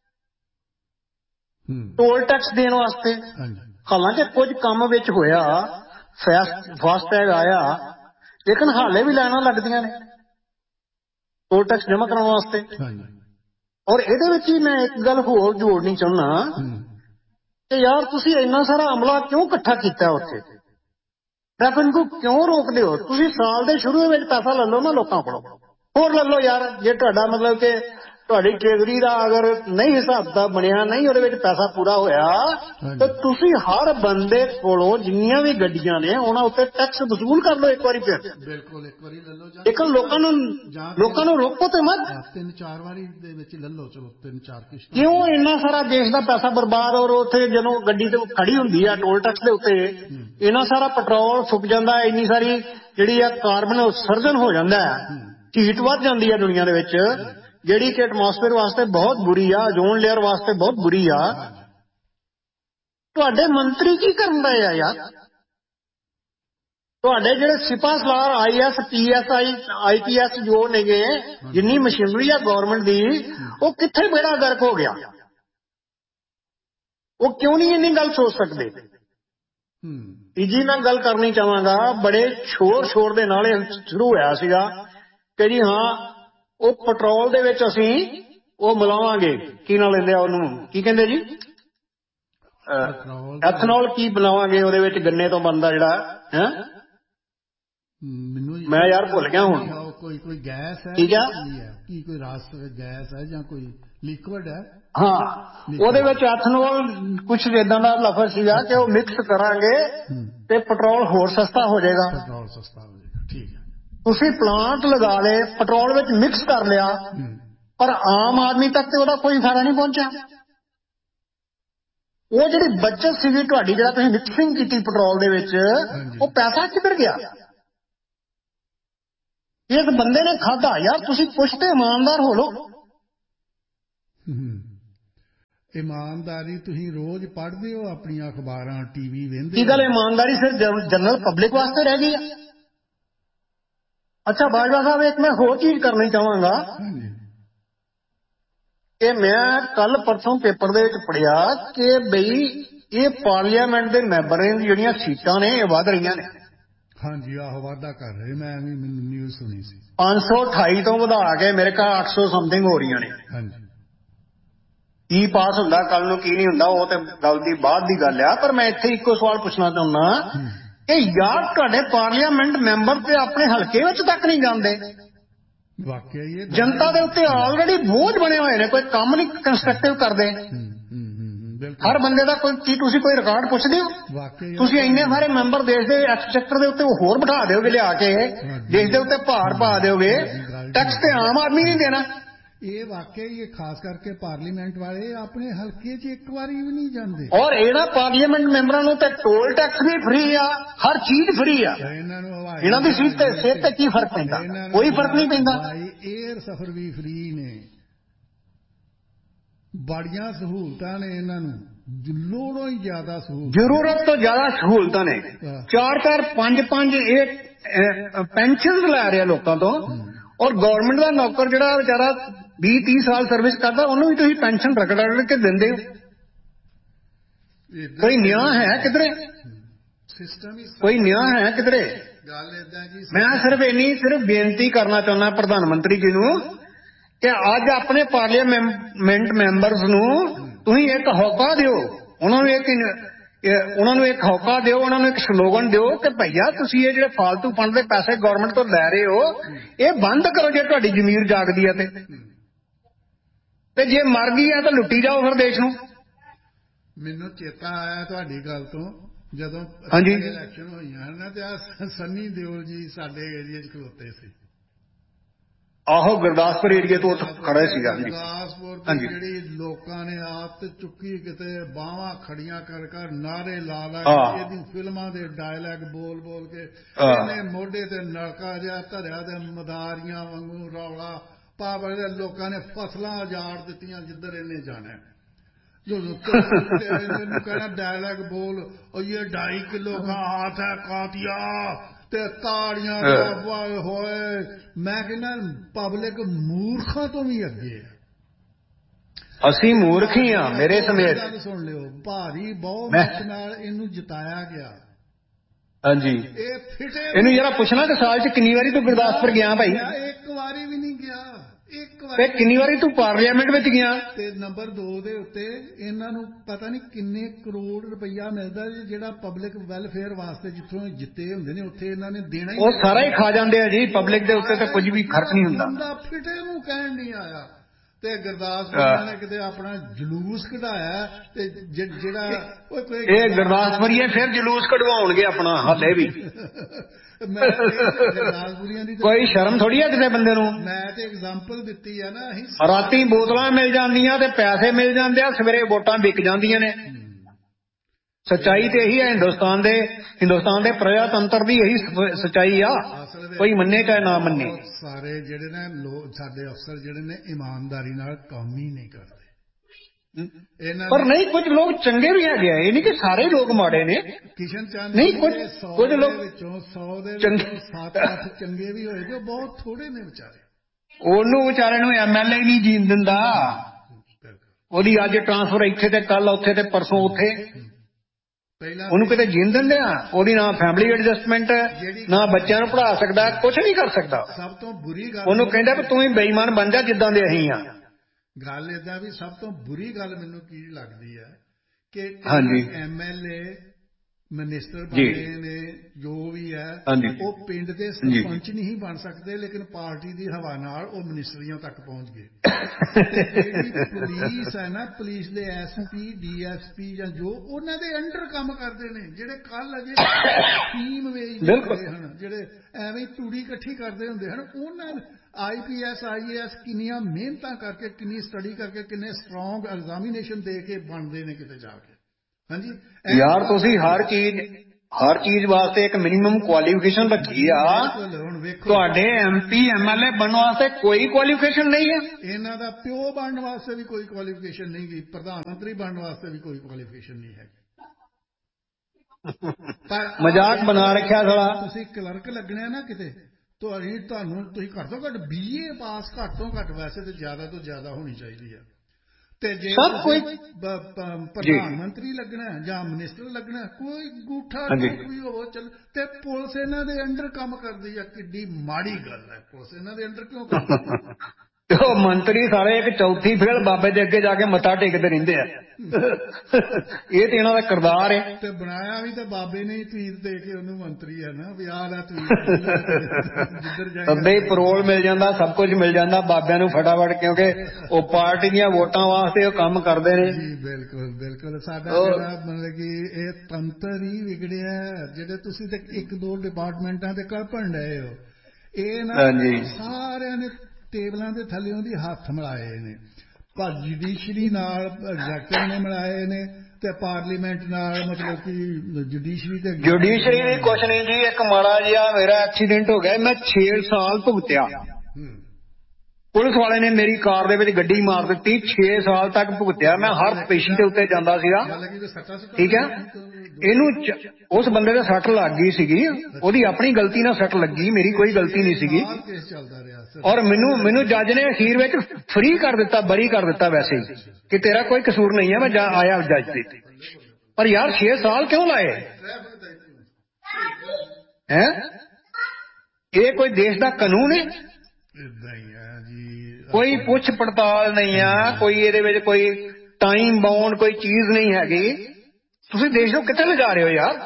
[SPEAKER 1] ਟੋਲ ਟੈਕਸ ਦੇਣ ਵਾਸਤੇ। ਹਾਲਾਂਕਿ ਕੁਝ ਕੰਮ ਵਿੱਚ ਹੋਇਆ, ਫਾਸਟੈਗ ਆਇਆ, ਲੇਕਿਨ ਹਾਲੇ ਵੀ ਲਾਈਨਾਂ ਲੱਗਦੀਆਂ ਨੇ ਟੋਲ ਟੈਕਸ ਜਮ੍ਹਾਂ ਕਰਾਉਣ ਵਾਸਤੇ। ਔਰ ਇਹਦੇ ਵਿੱਚ ਹੀ ਮੈਂ ਇੱਕ ਗੱਲ ਹੋਰ ਜੋੜਨੀ ਚਾਹੁੰਦਾ ਕਿ ਯਾਰ ਤੁਸੀਂ ਇੰਨਾ ਸਾਰਾ ਅਮਲਾ ਕਿਉਂ ਇਕੱਠਾ ਕੀਤਾ ਉੱਥੇ? ਟ੍ਰੈਫਿਕ ਨੂੰ ਕਿਉਂ ਰੋਕਦੇ ਹੋ? ਤੁਸੀਂ ਸਾਲ ਦੇ ਸ਼ੁਰੂ ਵਿੱਚ ਪੈਸਾ ਲੈ ਲਓ ਨਾ ਲੋਕਾਂ ਕੋਲੋਂ, ਹੋਰ ਲੈ ਲਓ ਯਾਰ। ਜੇ ਤੁਹਾਡਾ ਮਤਲਬ ਕਿ ਤੁਹਾਡੀ ਟ੍ਰੇਜ਼ਰੀ ਦਾ ਅਗਰ ਨਹੀਂ ਹਿਸਾਬ ਦਾ ਬਣਿਆ, ਨਹੀਂ ਉਹਦੇ ਵਿੱਚ ਪੈਸਾ ਪੂਰਾ ਹੋਇਆ, ਤਾਂ ਤੁਸੀਂ ਹਰ ਬੰਦੇ ਕੋਲੋਂ ਜਿੰਨੀਆਂ ਵੀ ਗੱਡੀਆਂ ਨੇ ਉਹਨਾਂ ਉੱਤੇ ਟੈਕਸ ਵਸੂਲ ਕਰ ਲਓ ਇੱਕ ਵਾਰੀ। ਫਿਰ
[SPEAKER 2] ਬਿਲਕੁਲ ਇੱਕ ਵਾਰੀ ਲੈ ਲਓ,
[SPEAKER 1] ਇੱਕ ਲੋਕਾਂ ਨੂੰ ਰੋਕੋ ਤੇ ਮਤ
[SPEAKER 2] 3-4 ਵਾਰੀ ਦੇ ਵਿੱਚ ਲੈ ਲਓ। ਚਲੋ 3-4 ਕਿਸ਼ਤਾਂ।
[SPEAKER 1] ਕਿਉਂ ਇੰਨਾ ਸਾਰਾ ਦੇਸ਼ ਦਾ ਪੈਸਾ ਬਰਬਾਦ? ਔਰ ਉੱਥੇ ਜਦੋਂ ਗੱਡੀ ਤੇ ਖੜੀ ਹੁੰਦੀ ਆ ਟੋਲ ਟੈਕਸ ਦੇ ਉੱਤੇ, ਇੰਨਾ ਸਾਰਾ ਪੈਟਰੋਲ ਫੁੱਕ ਜਾਂਦਾ, ਇੰਨੀ ਸਾਰੀ ਜਿਹੜੀ ਆ ਕਾਰਬਨ ਉਤਸਰਜਨ ਹੋ ਜਾਂਦਾ, ਹੀਟ ਵੱਧ ਜਾਂਦੀ ਆ ਦੁਨੀਆ ਦੇ ਵਿੱਚ, ਜਿਹੜੀ ਕਿ ਐਟਮੋਸਫੇਅਰ ਵਾਸਤੇ ਬਹੁਤ ਬੁਰੀ ਆ, ਓਜ਼ੋਨ ਲੇਅਰ ਵਾਸਤੇ ਬਹੁਤ ਬੁਰੀ ਆ। ਤੁਹਾਡੇ ਮੰਤਰੀ ਕੀ ਕਰਨ ਰਹੇ ਆ ਯਾਰ? ਤੁਹਾਡੇ ਜਿਹੜੇ ਸਿਪਾਹ ਸਲਾਰ IAS PSI IPS ਜੋ ਨੇਗੇ, ਜਿੰਨੀ ਮਸ਼ੀਨਰੀ ਆ ਗੌਰਮੈਂਟ ਦੀ, ਉਹ ਕਿੱਥੇ ਬੇੜਾ ਗਰਕ ਹੋ ਗਿਆ? ਉਹ ਕਿਉਂ ਨਹੀਂ ਇੰਨੀ ਗੱਲ ਸੋਚ ਸਕਦੇ? ਤੀਜੀ ਮੈਂ ਗੱਲ ਕਰਨੀ ਚਾਹਾਂਗਾ, ਬੜੇ ਸ਼ੋਰ ਦੇ ਨਾਲ ਇਹ ਸ਼ੁਰੂ ਹੋਇਆ ਸੀਗਾ ਕਿ ਜੀ ਹਾਂ ਉਹ ਪੈਟਰੋਲ ਦੇ ਵਿੱਚ ਅਸੀਂ ਉਹ ਮਿਲਾਵਾਂਗੇ, ਕੀ ਨਾਲ ਲੈਂਦੇ ਆ ਉਹਨੂੰ, ਕੀ ਕਹਿੰਦੇ ਜੀ, ਐਥਨੋਲ ਕੀ ਬਣਾਵਾਂਗੇ ਉਹਦੇ ਵਿੱਚ, ਗੰਨੇ ਤੋਂ ਬਣਦਾ ਜਿਹੜਾ ਹੈ, ਮੈਂ ਯਾਰ ਭੁੱਲ ਗਿਆ ਹੁਣ।
[SPEAKER 2] ਕੋਈ ਗੈਸ ਹੈ,
[SPEAKER 1] ਠੀਕ ਹੈ,
[SPEAKER 2] ਕੀ ਕੋਈ ਰਾਸ ਗੈਸ ਹੈ ਜਾਂ ਕੋਈ ਲਿਕਵਿਡ ਹੈ?
[SPEAKER 1] ਹਾਂ, ਉਹਦੇ ਵਿੱਚ ਐਥਨੋਲ ਕੁਛ ਇਦਾਂ ਦਾ ਲਫ਼ਜ਼ ਸੀਗਾ ਕਿ ਉਹ ਮਿਕਸ ਕਰਾਂਗੇ ਤੇ ਪੈਟਰੋਲ ਹੋਰ ਸਸਤਾ ਹੋ ਜਾਏਗਾ।
[SPEAKER 2] ਪੈਟਰੋਲ ਸਸਤਾ ਹੋ ਜਾਏਗਾ, ਠੀਕ ਹੈ।
[SPEAKER 1] ਤੁਸੀਂ ਪਲਾਂਟ ਲਗਾ ਲਏ, ਪੈਟਰੋਲ ਵਿੱਚ ਮਿਕਸ ਕਰ ਲਿਆ, ਪਰ ਆਮ ਆਦਮੀ ਤੱਕ ਤੇ ਉਹਦਾ ਕੋਈ ਫਾਇਦਾ ਨਹੀਂ ਪਹੁੰਚਿਆ। ਉਹ ਜਿਹੜੀ ਬੱਚਤ ਸੀਗੀ ਤੁਹਾਡੀ, ਜਿਹੜਾ ਤੁਸੀਂ ਮਿਕਸਿੰਗ ਕੀਤੀ ਪੈਟਰੋਲ ਦੇ ਵਿੱਚ, ਉਹ ਪੈਸਾ ਕਿੱਧਰ ਗਿਆ? ਇਸ ਬੰਦੇ ਨੇ ਖਾਧਾ। ਯਾਰ ਤੁਸੀਂ ਕੁਛ ਤੇ ਇਮਾਨਦਾਰ ਹੋ ਲੋ।
[SPEAKER 2] ਇਮਾਨਦਾਰੀ ਤੁਸੀਂ ਰੋਜ਼ ਪੜ੍ਹਦੇ ਹੋ ਆਪਣੀਆਂ ਅਖਬਾਰਾਂ ਟੀਵੀ ਵੇਖਦੇ
[SPEAKER 1] ਕੀ ਗੱਲ ਇਮਾਨਦਾਰੀ ਸਿਰਫ ਜਨਰਲ ਪਬਲਿਕ ਵਾਸਤੇ ਰਹਿ ਗਈ ਆ? ਅੱਛਾ ਬਾਜਵਾ ਸਾਹਿਬ, ਇੱਕ ਮੈਂ ਹੋਰ ਚੀਜ਼ ਕਰਨੀ ਚਾਹਾਂਗਾ ਕਿ ਮੈਂ ਕੱਲ ਪਰਸੋਂ ਪੇਪਰ ਦੇ ਵਿੱਚ ਪੜ੍ਹਿਆ ਕਿ ਬਈ ਇਹ ਪਾਰਲੀਮੈਂਟ ਦੇ ਮੈਂਬਰਾਂ ਦੀਆਂ ਜਿਹੜੀਆਂ ਸੀਟਾਂ ਨੇ ਇਹ ਵੱਧ ਰਹੀਆਂ ਨੇ।
[SPEAKER 2] ਹਾਂਜੀ, ਆਹੋ ਵਾਧਾ ਕਰ ਰਹੇ, ਮੈਂ ਵੀ ਨਿਊਜ਼ ਸੁਣੀ ਸੀ।
[SPEAKER 1] 528 ਤੋਂ ਵਧਾ ਕੇ ਮੇਰੇ ਖਿਆਲ 800 ਸਮਥਿੰਗ ਹੋ ਰਹੀਆਂ ਨੇ।
[SPEAKER 2] ਹਾਂਜੀ,
[SPEAKER 1] ਕੀ ਪਾਸ ਹੁੰਦਾ ਕੱਲ ਨੂੰ, ਕੀ ਨਹੀਂ ਹੁੰਦਾ, ਉਹ ਤੇ ਗੱਲ ਦੀ ਬਾਅਦ ਦੀ ਗੱਲ ਆ। ਪਰ ਮੈਂ ਇੱਥੇ ਇੱਕੋ ਸਵਾਲ ਪੁੱਛਣਾ ਚਾਹੁੰਦਾ ਕਿ ਯਾਰ ਤੁਹਾਡੇ ਪਾਰਲੀਮੈਂਟ ਮੈਂਬਰ ਤੇ ਆਪਣੇ ਹਲਕੇ ਵਿੱਚ ਤੱਕ ਨਹੀਂ ਜਾਂਦੇ।
[SPEAKER 2] ਵਾਕਿਆ ਇਹ
[SPEAKER 1] ਜਨਤਾ ਦੇ ਉੱਤੇ ਆਲਰੇਡੀ ਬੋਝ ਬਣੇ ਹੋਏ ਨੇ, ਕੋਈ ਕੰਮ ਨਹੀਂ ਕੰਸਟਰਕਟਿਵ ਕਰਦੇ। ਹਰ ਬੰਦੇ ਦਾ ਕੀ ਤੁਸੀਂ ਕੋਈ ਰਿਕਾਰਡ ਪੁੱਛਦੇ ਹੋ? ਤੁਸੀਂ ਇੰਨੇ ਸਾਰੇ ਮੈਂਬਰ ਦੇਸ਼ ਦੇ ਐਕਸਚੇਕਰ ਦੇ ਉੱਤੇ ਹੋਰ ਬਿਠਾ ਦਿਓਗੇ, ਲਿਆ ਕੇ ਦੇਸ਼ ਦੇ ਉੱਤੇ ਭਾਰ ਪਾ ਦਿਓਗੇ, ਟੈਕਸ ਤੇ ਆਮ ਆਦਮੀ ਨਹੀਂ ਦੇਣਾ।
[SPEAKER 2] ਇਹ ਵਾਕਿਆ ਹੀ ਖਾਸ ਕਰਕੇ ਪਾਰਲੀਮੈਂਟ ਵਾਲੇ ਆਪਣੇ ਹਲਕੇ 'ਚ ਇੱਕ ਵਾਰੀ ਵੀ ਨਹੀਂ ਜਾਂਦੇ।
[SPEAKER 1] ਔਰ ਇਹਨਾਂ ਪਾਰਲੀਮੈਂਟ ਮੈਂਬਰਾਂ ਨੂੰ ਤੇ ਟੋਲ ਟੈਕਸ ਵੀ ਫ੍ਰੀ ਆ, ਹਰ ਚੀਜ਼ ਫ੍ਰੀ ਆ। ਇਹਨਾਂ ਦੀ ਸਿਹਤ ਤੇ ਕੀ ਫਰਕ ਪੈਂਦਾ? ਕੋਈ ਫਰਕ ਨਹੀਂ ਪੈਂਦਾ।
[SPEAKER 2] ਏਅਰ ਸਫ਼ਰ ਵੀ ਫ੍ਰੀ ਨੇ, ਬੜੀਆਂ ਸਹੂਲਤਾਂ ਨੇ ਇਹਨਾਂ ਨੂੰ, ਲੋੜੋਂ ਹੀ ਜ਼ਿਆਦਾ ਸਹੂਲਤਾਂ,
[SPEAKER 1] ਜ਼ਰੂਰਤ ਤੋਂ ਜ਼ਿਆਦਾ ਸਹੂਲਤਾਂ ਨੇ। 4-4 5-5 ਇਹ ਪੈਨਸ਼ਨ ਲੈ ਰਿਹਾ ਲੋਕਾਂ ਤੋਂ। ਔਰ ਗਵਰਨਮੈਂਟ ਦਾ ਨੌਕਰ ਜਿਹੜਾ ਵਿਚਾਰਾ 20-30 ਸਾਲ ਸਰਵਿਸ ਕਰਦਾ, ਉਹਨੂੰ ਵੀ ਤੁਸੀਂ ਪੈਨਸ਼ਨ ਰਗੜ ਕੇ ਦਿੰਦੇ ਹੋ। ਕੋਈ ਨਿਆਂ ਹੈ ਕਿਧਰੇ? ਕੋਈ ਨਿਆਂ ਹੈ ਕਿਧਰੇ? ਮੈਂ ਸਿਰਫ ਬੇਨਤੀ ਕਰਨਾ ਚਾਹੁੰਦਾ ਪ੍ਰਧਾਨ ਮੰਤਰੀ ਜੀ ਨੂੰ ਕਿ ਅੱਜ ਆਪਣੇ ਪਾਰਲੀਮੈਂਟ ਮੈਂਬਰਸ ਨੂੰ ਤੁਸੀਂ ਇੱਕ ਹੌਕਾ ਦਿਓ, ਉਹਨਾਂ ਨੂੰ ਇੱਕ ਹੌਕਾ ਦਿਓ, ਉਹਨਾਂ ਨੂੰ ਇੱਕ ਸਲੋਗਨ ਦਿਓ ਕਿ ਭਈਆ ਤੁਸੀਂ ਇਹ ਜਿਹੜੇ ਫਾਲਤੂ ਫੰਡ ਦੇ ਪੈਸੇ ਗਵਰਨਮੈਂਟ ਤੋਂ ਲੈ ਰਹੇ ਹੋ, ਇਹ ਬੰਦ ਕਰੋ। ਜੇ ਤੁਹਾਡੀ ਜ਼ਮੀਰ ਜਾਗਦੀ ਹੈ ਤੇ ਜੇ ਮਰ ਗਈ ਹੈ ਤਾਂ ਲੁੱਟੀ ਜਾਓ ਫਿਰ ਦੇਸ਼ ਨੂੰ।
[SPEAKER 2] ਮੈਨੂੰ ਚੇਤਾ ਆਇਆ ਤੁਹਾਡੀ ਗੱਲ ਤੋਂ, ਜਦੋਂ ਇਲੈਕਸ਼ਨ ਹੋਈਆਂ ਨਾ ਤੇ ਸੰਨੀ ਦਿਓਲ ਜੀ ਸਾਡੇ ਏਰੀਏ 'ਚ ਖਲੋਤੇ ਸੀ।
[SPEAKER 1] ਆਹੋ, ਗੁਰਦਾਸਪੁਰ ਏਰੀਏ ਤੋਂ ਖੜੇ ਸੀਗਾ।
[SPEAKER 2] ਗੁਰਦਾਸਪੁਰ ਦੀ ਜਿਹੜੀ ਲੋਕਾਂ ਨੇ ਆਦਤ ਚੁੱਕੀ, ਕਿਤੇ ਬਾਹਾਂ ਖੜੀਆਂ ਕਰ ਨਾਰੇ ਲਾ ਕੇ ਇਹਦੀ ਫਿਲਮਾਂ ਦੇ ਡਾਇਲੌਗ ਬੋਲ ਕੇ ਇਹਨੇ ਮੋਢੇ ਤੇ ਨਲਕਾ ਜਿਹਾ ਧਰਿਆ ਤੇ ਮਦਾਰੀਆਂ ਵਾਂਗੂ ਰੌਲਾ ਪਾ ਬੜੇ ਲੋਕਾਂ ਨੇ ਫਸਲਾਂ ਉਜਾੜ ਦਿੱਤੀਆਂ ਜਿੱਧਰ ਇਹਨੇ ਜਾਣਾ। ਇਹਨੂੰ ਕਹਿਣਾ ਡਾਇਲੌਗ ਬੋਲ, ਇਹ 2.5 ਕਿਲੋ का हाथ है कातिया, ਤੇ ਤਾੜੀਆਂ ਹੋਏ। ਮੈਂ ਕਹਿੰਦਾ ਪਬਲਿਕ ਮੂਰਖਾਂ ਤੋਂ ਵੀ ਅੱਗੇ ਹੈ।
[SPEAKER 1] ਅਸੀਂ ਮੂਰਖ ਹੀ ਹਾਂ ਮੇਰੇ ਸਮੇਤ।
[SPEAKER 2] ਗੱਲ ਸੁਣ ਲਿਓ, ਭਾਰੀ ਬਹੁਮਤ ਨਾਲ ਇਹਨੂੰ ਜਿਤਾਇਆ ਗਿਆ।
[SPEAKER 1] ਹਾਂਜੀ,
[SPEAKER 2] ਇਹ ਫਿਟੇ
[SPEAKER 1] ਇਹਨੂੰ ਜਰਾ ਪੁੱਛਣਾ ਕਿ ਸਾਲ 'ਚ ਕਿੰਨੀ ਵਾਰੀ ਤੂੰ ਗੁਰਦਾਸਪੁਰ ਗਿਆ ਭਾਈ?
[SPEAKER 2] ਇੱਕ ਵਾਰੀ ਵੀ ਨਹੀਂ ਗਿਆ।
[SPEAKER 1] ਤੇ ਕਿੰਨੀ ਵਾਰੀ ਤੂੰ ਪਾਰਲੀਮੈਂਟ ਵਿੱਚ ਗਿਆ?
[SPEAKER 2] ਤੇ ਨੰਬਰ 2 ਦੇ ਉੱਤੇ ਇਹਨਾਂ ਨੂੰ ਪਤਾ ਨਹੀਂ ਕਿੰਨੇ ਕਰੋੜ ਰੁਪਈਆ ਮਿਲਦਾ, ਜਿਹੜਾ ਪਬਲਿਕ ਵੈਲਫੇਅਰ ਵਾਸਤੇ ਜਿੱਥੋਂ ਜਿੱਤੇ ਹੁੰਦੇ ਨੇ ਉੱਥੇ ਇਹਨਾਂ ਨੇ ਦੇਣਾ ਹੀ,
[SPEAKER 1] ਉਹ ਸਾਰਾ ਹੀ ਖਾ ਜਾਂਦੇ ਆ ਜੀ। ਪਬਲਿਕ ਦੇ ਉੱਤੇ ਤਾਂ ਕੁਝ ਵੀ ਖਰਚ ਨਹੀਂ ਹੁੰਦਾ।
[SPEAKER 2] ਬੰਦਾ ਫਿਟੇ ਨੂੰ ਕਹਿਣ ਨਹੀਂ ਆਇਆ। ਤੇ ਗੁਰਦਾਸਪੁਰ ਨੇ ਕਿਤੇ ਆਪਣਾ ਜਲੂਸ ਕਢਾਇਆ। ਤੇ ਜਿਹੜਾ
[SPEAKER 1] ਇਹ ਗੁਰਦਾਸਪੁਰੀਏ ਫਿਰ ਜਲੂਸ ਕਢਵਾਉਣਗੇ ਆਪਣਾ, ਹਾਲੇ ਵੀ ਕੋਈ ਸ਼ਰਮ ਥੋੜੀ ਆ ਕਿਸੇ ਬੰਦੇ ਨੂੰ।
[SPEAKER 2] ਮੈਂ ਤੇ ਐਗਜ਼ਾਮਪਲ ਦਿੱਤੀ ਆ ਨਾ।
[SPEAKER 1] ਰਾਤੀ ਬੋਤਲਾਂ ਮਿਲ ਜਾਂਦੀਆਂ ਤੇ ਪੈਸੇ ਮਿਲ ਜਾਂਦੇ ਆ, ਸਵੇਰੇ ਵੋਟਾਂ ਵਿਕ ਜਾਂਦੀਆਂ ਨੇ। ਸੱਚਾਈ ਤੇ ਇਹੀ ਹੈ ਹਿੰਦੁਸਤਾਨ ਦੇ ਪ੍ਰਜਾਤੰਤਰ ਦੀ ਇਹੀ ਸੱਚਾਈ ਆ, ਕੋਈ ਮੰਨੇ ਚਾਹੇ ਨਾ ਮੰਨੇ।
[SPEAKER 2] ਸਾਰੇ ਜਿਹੜੇ ਨੇ ਸਾਡੇ ਅਫਸਰ ਜਿਹੜੇ ਨੇ ਇਮਾਨਦਾਰੀ ਨਾਲ ਕੰਮ ਹੀ ਨਹੀਂ ਕਰਦੇ।
[SPEAKER 1] ਪਰ ਨਹੀਂ, ਕੁਝ ਲੋਕ ਚੰਗੇ ਵੀ ਹੈਗੇ ਆ, ਇਹ ਨਹੀਂ ਕਿ ਸਾਰੇ ਲੋਕ ਮਾੜੇ ਨੇ।
[SPEAKER 2] ਕਿਸ਼ਨ ਚੰਦ
[SPEAKER 1] ਨਹੀਂ, ਕੁਝ ਲੋਕ
[SPEAKER 2] ਵਿੱਚੋਂ 100 ਦੇ ਵਿੱਚੋਂ 7-8 ਚੰਗੇ ਵੀ ਹੋਏ ਤੇ ਬਹੁਤ ਥੋੜੇ ਨੇ ਵਿਚਾਰੇ।
[SPEAKER 1] ਉਹਨੂੰ ਵਿਚਾਰੇ ਨੂੰ MLA ਨਹੀਂ ਜੀਣ ਦਿੰਦਾ। ਉਹਦੀ ਅੱਜ ਟ੍ਰਾਂਸਫਰ ਇੱਥੇ ਤੇ ਕੱਲ ਉੱਥੇ ਤੇ ਪਰਸੋਂ ਉੱਥੇ, ਉਹਨੂੰ ਕਿਤੇ ਜੀਣ ਦਿੰਦੇ ਆ? ਉਹਦੀ ਨਾ ਫੈਮਿਲੀ ਐਡਜਸਟਮੈਂਟ, ਨਾ ਬੱਚਿਆਂ ਨੂੰ ਪੜ੍ਹਾ ਸਕਦਾ, ਕੁਛ ਨਹੀਂ ਕਰ ਸਕਦਾ।
[SPEAKER 2] ਸਭ ਤੋਂ ਬੁਰੀ ਗੱਲ
[SPEAKER 1] ਉਹਨੂੰ ਕਹਿੰਦਾ ਵੀ ਤੂੰ ਹੀ ਬੇਈਮਾਨ ਬਣ ਜਾ ਜਿੱਦਾਂ ਦੇ ਅਸੀਂ ਆ।
[SPEAKER 2] ਗੱਲ ਏਦਾਂ ਵੀ ਸਭ ਤੋਂ ਬੁਰੀ ਗੱਲ ਮੈਨੂੰ ਕੀ ਲੱਗਦੀ ਹੈ ਕਿ MLA ਮਿਨਿਸਟਰ ਬਣੇ ਨੇ ਜੋ ਵੀ ਹੈ, ਉਹ ਪਿੰਡ ਦੇ ਸਰਪੰਚ ਨਹੀਂ ਬਣ ਸਕਦੇ, ਲੇਕਿਨ ਪਾਰਟੀ ਦੀ ਹਵਾ ਨਾਲ ਉਹ ਮਿਨਿਸਟਰੀਆਂ ਤੱਕ ਪਹੁੰਚ ਗਏ। ਜਿਹੜੀ ਪੁਲਿਸ ਹੈ ਨਾ, ਪੁਲਿਸ ਦੇ SP DSP ਜਾਂ ਜੋ ਉਹਨਾਂ ਦੇ ਅੰਡਰ ਕੰਮ ਕਰਦੇ ਨੇ, ਜਿਹੜੇ ਕੱਲ ਅਜੇ ਫੀਮ ਵੇਚਦੇ ਹੁੰਦੇ ਹਨ, ਜਿਹੜੇ ਐਵੇਂ ਤੂੜੀ ਇਕੱਠੀ ਕਰਦੇ ਹੁੰਦੇ ਹਨ, ਉਹਨਾਂ IPS IAS ਕਿੰਨੀਆਂ ਮਿਹਨਤਾਂ ਕਰਕੇ, ਕਿੰਨੀ ਸਟੱਡੀ ਕਰਕੇ, ਕਿੰਨੇ ਸਟਰੋਂਗ ਐਗਜ਼ਾਮੀਨੇਸ਼ਨ ਦੇ ਕੇ ਬਣਦੇ ਨੇ ਕਿਤੇ ਜਾ ਕੇ। ਹਾਂਜੀ ਯਾਰ,
[SPEAKER 1] ਤੁਸੀਂ ਹਰ ਚੀਜ਼ ਵਾਸਤੇ ਇੱਕ ਮਿਨੀਮਮ ਕੁਆਲੀਫਿਕੇਸ਼ਨ ਰੱਖੀ ਆ।
[SPEAKER 2] ਹੁਣ ਵੇਖੋ
[SPEAKER 1] ਤੁਹਾਡੇ MP MLA ਬਣਨ ਵਾਸਤੇ ਕੋਈ ਕੁਆਲੀਫਿਕੇਸ਼ਨ ਨਹੀਂ ਹੈ।
[SPEAKER 2] ਇਹਨਾਂ ਦਾ ਪਿਓ ਬਣਨ ਵਾਸਤੇ ਵੀ ਕੋਈ ਕੁਆਲੀਫਿਕੇਸ਼ਨ ਨਹੀਂ ਗਈ, ਪ੍ਰਧਾਨ ਮੰਤਰੀ ਬਣਨ ਵਾਸਤੇ ਵੀ ਕੋਈ ਕੁਆਲੀਫਿਕੇਸ਼ਨ ਨਹੀਂ ਹੈ। ਪਰ
[SPEAKER 1] ਮਜ਼ਾਕ ਬਣਾ ਰੱਖਿਆ ਸਾਲਾ।
[SPEAKER 2] ਤੁਸੀਂ ਕਲਰਕ ਲੱਗਣਾ ਨਾ ਕਿਤੇ, ਤੁਹਾਨੂੰ ਤੁਸੀਂ ਘੱਟ ਤੋਂ ਘੱਟ BA ਪਾਸ ਘੱਟ ਤੋਂ ਘੱਟ, ਵੈਸੇ ਤੇ ਜ਼ਿਆਦਾ ਤੋਂ ਜ਼ਿਆਦਾ ਹੋਣੀ ਚਾਹੀਦੀ ਹੈ। ਤੇ ਜੇ
[SPEAKER 1] ਸਭ ਕੋਈ
[SPEAKER 2] ਪ੍ਰਧਾਨ ਮੰਤਰੀ ਲੱਗਣਾ ਜਾਂ ਮਿਨਿਸਟਰ ਲੱਗਣਾ, ਕੋਈ ਗੂਠਾ ਟੁੱਟ ਵੀ ਹੋਵੋ ਚੱਲ। ਤੇ ਪੁਲਿਸ ਇਹਨਾਂ ਦੇ ਅੰਡਰ ਕੰਮ ਕਰਦੀ ਆ, ਕਿੱਡੀ ਮਾੜੀ ਗੱਲ ਹੈ। ਪੁਲਿਸ ਇਹਨਾਂ ਦੇ ਅੰਡਰ ਕਿਉਂ ਕਰਦੀ?
[SPEAKER 1] ਉਹ ਮੰਤਰੀ ਸਾਰੇ ਇੱਕ ਚੌਥੀ ਫੇਲ ਬਾਬੇ ਦੇ ਅੱਗੇ ਜਾ ਕੇ ਮੱਥਾ ਟੇਕਦੇ ਰਹਿੰਦੇ ਆ। ਇਹ ਤੇ ਇਹਨਾਂ ਦਾ ਕਿਰਦਾਰ ਹੈ।
[SPEAKER 2] ਤੇ ਬਣਾਇਆ ਵੀ ਤਾਂ ਬਾਬੇ ਨੇ ਹੀ ਤਵੀਤ ਦੇ ਕੇ ਉਹਨੂੰ ਮੰਤਰੀ ਹੈ ਨਾ, ਵੀ ਆਹ ਲੈ ਤਵੀਤ। ਜਿੱਧਰ
[SPEAKER 1] ਸੱਦੇ ਪਰੋਲ ਮਿਲ ਜਾਂਦਾ, ਸਭ ਕੁਝ ਮਿਲ ਜਾਂਦਾ ਬਾਬਿਆਂ ਨੂੰ ਫਟਾਫਟ, ਕਿਉਂਕਿ ਉਹ ਪਾਰਟੀ ਦੀਆਂ ਵੋਟਾਂ ਵਾਸਤੇ ਉਹ ਕੰਮ ਕਰਦੇ ਨੇ।
[SPEAKER 2] ਜੀ ਬਿਲਕੁਲ ਬਿਲਕੁਲ। ਸਾਡਾ ਜਿਹੜਾ ਮਤਲਬ ਕਿ ਇਹ ਤੰਤਰ ਹੀ ਵਿਗੜਿਆ, ਜਿਹੜੇ ਤੁਸੀਂ ਤੇ ਇੱਕ ਦੋ ਡਿਪਾਰਟਮੈਂਟਾਂ ਤੇ ਕਲਪਣ ਡਏ ਹੋ, ਇਹ ਨਾ ਸਾਰਿਆਂ ਨੇ ਟੇਬਲਾਂ ਦੇ ਥੱਲੇ ਦੀ ਹੱਥ ਮਿਲਾਏ ਨੇ। ਪਰ ਜੁਡੀਸ਼ਰੀ ਨਾਲ ਐਗਜ਼ੈਕਟਿਵ ਨੇ ਮਿਲਾਏ ਨੇ, ਤੇ ਪਾਰਲੀਮੈਂਟ ਨਾਲ, ਮਤਲਬ ਕਿ ਜੁਡੀਸ਼ਰੀ
[SPEAKER 1] ਵੀ ਕੁਛ ਨਹੀਂ ਜੀ। ਇੱਕ ਮਾੜਾ ਜਿਹਾ ਮੇਰਾ ਐਕਸੀਡੈਂਟ ਹੋ ਗਿਆ, ਮੈਂ 6 ਸਾਲ ਭੁਗਤਿਆ। ਪੁਲਿਸ ਵਾਲੇ ਨੇ ਮੇਰੀ ਕਾਰ ਦੇ ਵਿੱਚ ਗੱਡੀ ਮਾਰ ਦਿੱਤੀ, 6 ਸਾਲ ਤੱਕ ਭੁਗਤਿਆ ਮੈਂ। ਹਰ ਪੇਸ਼ੀ ਦੇ ਉੱਤੇ ਜਾਂਦਾ ਸੀਗਾ, ਠੀਕ ਹੈ। ਇਹਨੂੰ ਉਸ ਬੰਦੇ ਦੇ ਸੱਟ ਲੱਗ ਗਈ ਸੀਗੀ, ਉਹਦੀ ਆਪਣੀ ਗਲਤੀ ਨਾਲ ਸੱਟ ਲੱਗੀ, ਮੇਰੀ ਕੋਈ ਗਲਤੀ ਨਹੀਂ ਸੀਗੀ। ਔਰ ਮੈਨੂੰ ਜੱਜ ਨੇ ਅਖੀਰ ਵਿੱਚ ਫ੍ਰੀ ਕਰ ਦਿੱਤਾ, ਬਰੀ ਕਰ ਦਿੱਤਾ ਵੈਸੇ ਹੀ, ਕਿ ਤੇਰਾ ਕੋਈ ਕਸੂਰ ਨਹੀਂ ਹੈ। ਮੈਂ ਆਇਆ ਜੱਜ ਦੇ, ਪਰ ਯਾਰ 6 ਸਾਲ ਕਿਉਂ ਲਾਏ ਹੈ? ਇਹ ਕੋਈ ਦੇਸ਼ ਦਾ ਕਾਨੂੰਨ ਹੈ? ਕੋਈ ਪੁੱਛ ਪੜਤਾਲ ਨਹੀਂ ਆ, ਕੋਈ ਇਹਦੇ ਵਿੱਚ ਕੋਈ ਟਾਈਮ ਬਾਉਂਡ ਕੋਈ ਚੀਜ਼ ਨਹੀਂ ਹੈਗੀ। ਤੁਸੀਂ ਦੇਸ਼ ਨੂੰ ਕਿੱਥੇ ਲਿਜਾ ਰਹੇ ਹੋ ਯਾਰ?